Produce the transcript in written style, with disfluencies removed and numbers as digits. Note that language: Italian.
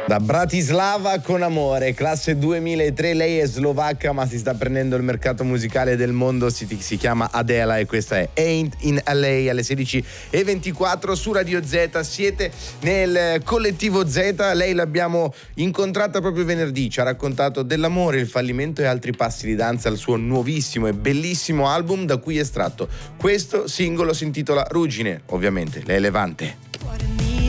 Da Bratislava con amore, classe 2003, lei è slovacca ma si sta prendendo il mercato musicale del mondo, si chiama Adela e questa è Ain't in LA alle 16:24 su Radio Z. Siete nel collettivo Z, lei l'abbiamo incontrata proprio venerdì, ci ha raccontato dell'amore, il fallimento e altri passi di danza al suo nuovissimo e bellissimo album da cui è estratto questo singolo, si intitola Ruggine, ovviamente lei è Levante.